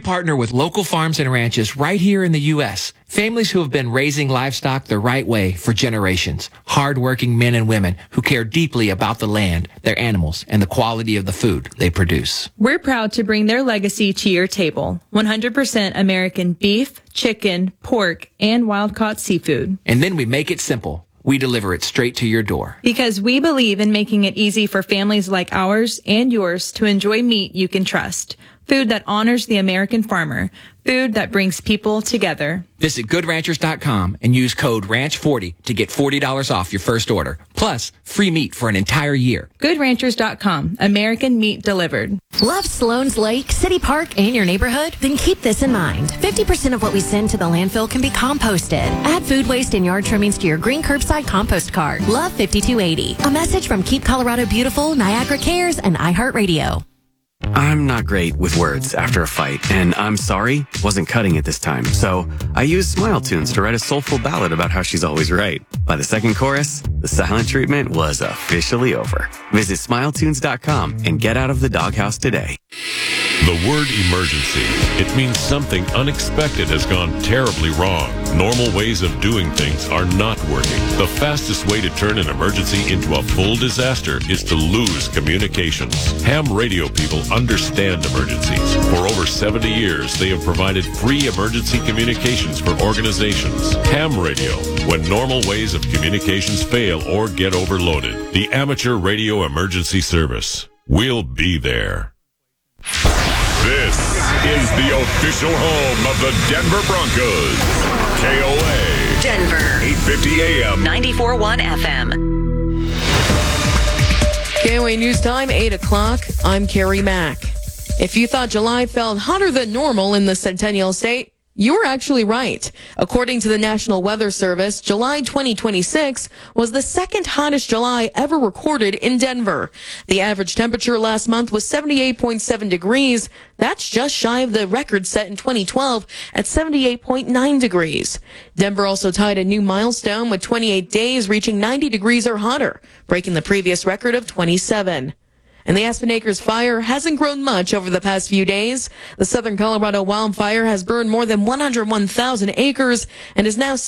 partner with local farms and ranches right here in the U.S. Families who have been raising livestock the right way for generations. Hard-working men and women who care deeply about the land, their animals, and the quality of the food they produce. We're proud to bring their legacy to your table. 100% American beef, chicken, pork, and wild-caught seafood. And then we make it simple. We deliver it straight to your door. Because we believe in making it easy for families like ours and yours to enjoy meat you can trust. Food that honors the American farmer. Food that brings people together. Visit GoodRanchers.com and use code RANCH40 to get $40 off your first order. Plus, free meat for an entire year. GoodRanchers.com. American meat delivered. Love Sloan's Lake, City Park, and your neighborhood? Then keep this in mind. 50% of what we send to the landfill can be composted. Add food waste and yard trimmings to your green curbside compost card. Love 5280. A message from Keep Colorado Beautiful, Niagara Cares, and iHeartRadio. I'm not great with words after a fight, and I'm sorry, wasn't cutting it this time. So I used Smile Tunes to write a soulful ballad about how she's always right. By the second chorus, the silent treatment was officially over. Visit SmileTunes.com and get out of the doghouse today. The word emergency. It means something unexpected has gone terribly wrong. Normal ways of doing things are not working. The fastest way to turn an emergency into a full disaster is to lose communications. Ham radio people understand emergencies. For over 70 years, they have provided free emergency communications for organizations. Ham radio, when normal ways of communications fail or get overloaded. The Amateur Radio Emergency Service. We'll be there. This is the official home of the Denver Broncos. KOA. Denver. 850 AM. 94.1 FM. KOA News Time, 8 o'clock. I'm Carrie Mack. If you thought July felt hotter than normal in the Centennial State, you were actually right. According to the National Weather Service, July 2026 was the second hottest July ever recorded in Denver. The average temperature last month was 78.7 degrees. That's just shy of the record set in 2012 at 78.9 degrees. Denver also tied a new milestone with 28 days reaching 90 degrees or hotter, breaking the previous record of 27. And the Aspen Acres fire hasn't grown much over the past few days. The Southern Colorado wildfire has burned more than 101,000 acres and is now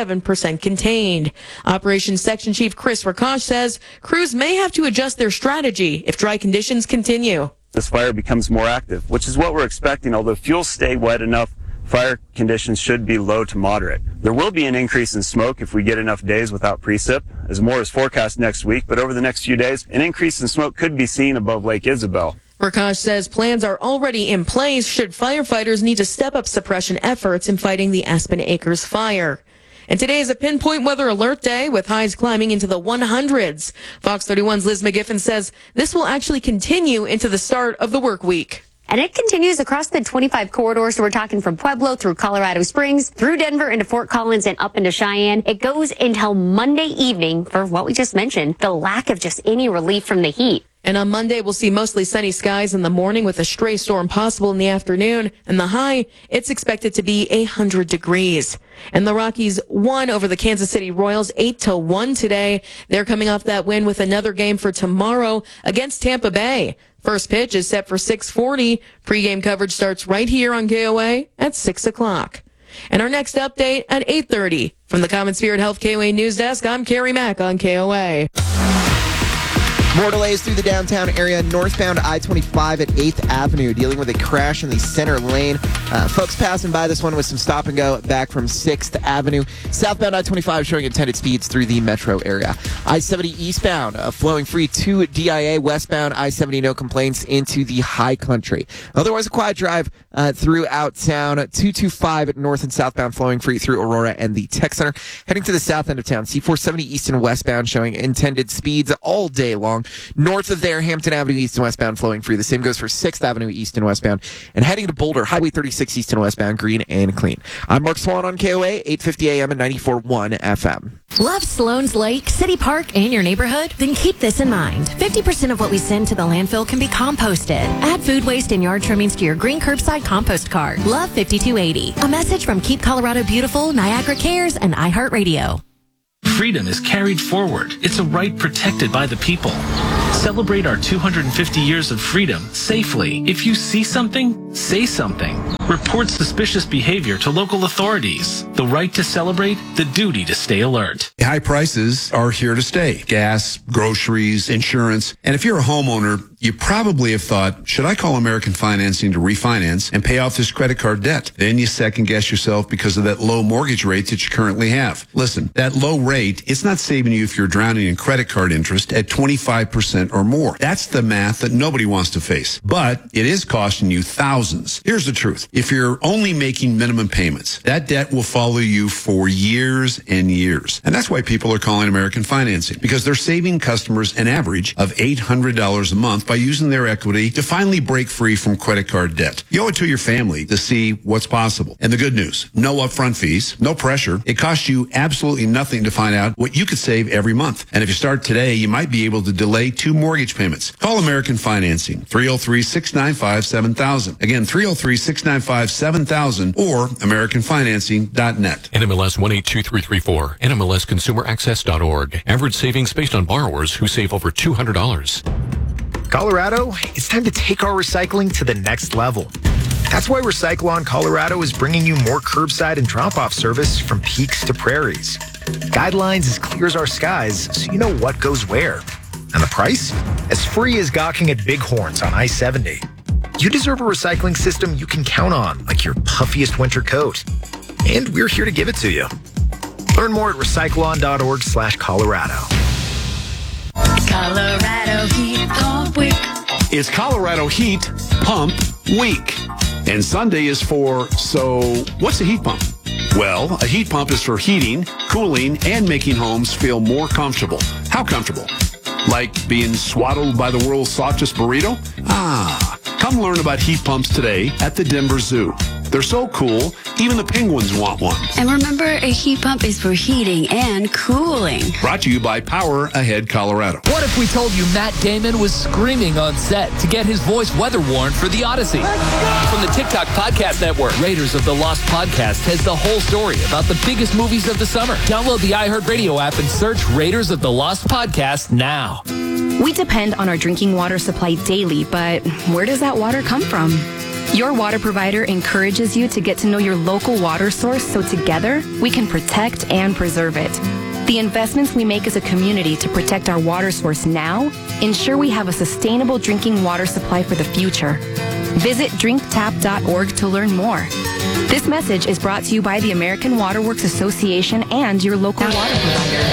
67% contained. Operations Section Chief Chris Rakosh says crews may have to adjust their strategy if dry conditions continue. This fire becomes more active, which is what we're expecting. Although fuels stay wet enough, fire conditions should be low to moderate. There will be an increase in smoke if we get enough days without precip, as more is forecast next week, but over the next few days, an increase in smoke could be seen above Lake Isabel. Rakosh says plans are already in place should firefighters need to step up suppression efforts in fighting the Aspen Acres fire. And today is a pinpoint weather alert day with highs climbing into the 100s. Fox 31's Liz McGiffin says this will actually continue into the start of the work week. And it continues across the 25 corridor. So we're talking from Pueblo through Colorado Springs, through Denver into Fort Collins and up into Cheyenne. It goes until Monday evening for what we just mentioned, the lack of just any relief from the heat. And on Monday, we'll see mostly sunny skies in the morning with a stray storm possible in the afternoon. And the high, it's expected to be 100 degrees. And the Rockies won over the Kansas City Royals 8-1 today. They're coming off that win with another game for tomorrow against Tampa Bay. First pitch is set for 6:40. Pre-game coverage starts right here on KOA at 6 o'clock. And our next update at 8:30. From the Common Spirit Health KOA News Desk, I'm Carrie Mack on KOA. More delays through the downtown area. Northbound I-25 at 8th Avenue, dealing with a crash in the center lane. Folks passing by this one with some stop and go back from 6th Avenue. Southbound I-25 showing intended speeds through the metro area. I-70 eastbound flowing free to DIA. Westbound I-70 no complaints into the high country. Otherwise a quiet drive throughout town. 225 north and southbound flowing free through Aurora and the Tech Center. Heading to the south end of town. C-470 east and westbound showing intended speeds all day long. North of there, Hampton Avenue east and westbound flowing free. The same goes for 6th Avenue east and westbound. And heading to Boulder, Highway 36 east and westbound, green and clean. I'm Mark Swan on KOA, 850 AM and 94.1 FM. Love Sloan's Lake, City Park, and your neighborhood? Then keep this in mind. 50% of what we send to the landfill can be composted. Add food waste and yard trimmings to your green curbside compost card. Love 5280. A message from Keep Colorado Beautiful, Niagara Cares, and iHeartRadio. Freedom is carried forward. It's a right protected by the people. Celebrate our 250 years of freedom safely. If you see something, say something. Report suspicious behavior to local authorities. The right to celebrate, the duty to stay alert. High prices are here to stay. Gas, groceries, insurance. And if you're a homeowner, you probably have thought, should I call American Financing to refinance and pay off this credit card debt? Then you second guess yourself because of that low mortgage rate that you currently have. Listen, that low rate, it's not saving you if you're drowning in credit card interest at 25% or more. That's the math that nobody wants to face. But it is costing you thousands. Here's the truth. If you're only making minimum payments, that debt will follow you for years and years. And that's why people are calling American Financing, because they're saving customers an average of $800 a month by using their equity to finally break free from credit card debt. You owe it to your family to see what's possible. And the good news, no upfront fees, no pressure. It costs you absolutely nothing to find out what you could save every month. And if you start today, you might be able to delay 2 mortgage payments. Call American Financing, 303-695-7000. Again, 303-695-7000 or AmericanFinancing.net. NMLS 182334, NMLSConsumerAccess.org. Average savings based on borrowers who save over $200. Colorado, it's time to take our recycling to the next level. That's why Recyclon Colorado is bringing you more curbside and drop-off service from peaks to prairies. Guidelines as clear as our skies, so you know what goes where. And the price? As free as gawking at Bighorns on I-70. You deserve a recycling system you can count on, like your puffiest winter coat. And we're here to give it to you. Learn more at recyclon.org/Colorado. Colorado Heat Pump Week. It's Colorado Heat Pump Week. And Sunday is for, so what's a heat pump? Well, a heat pump is for heating, cooling, and making homes feel more comfortable. How comfortable? Like being swaddled by the world's softest burrito? Come learn about heat pumps today at the Denver Zoo. They're so cool, even the penguins want one. And remember, a heat pump is for heating and cooling. Brought to you by Power Ahead Colorado. What if we told you Matt Damon was screaming on set to get his voice weather warned for The Odyssey? From the TikTok Podcast Network, Raiders of the Lost Podcast has the whole story about the biggest movies of the summer. Download the iHeartRadio app and search Raiders of the Lost Podcast now. We depend on our drinking water supply daily, but where does that water come from? Your water provider encourages you to get to know your local water source so together we can protect and preserve it. The investments we make as a community to protect our water source now ensure we have a sustainable drinking water supply for the future. Visit drinktap.org to learn more. This message is brought to you by the American Water Works Association and your local water provider.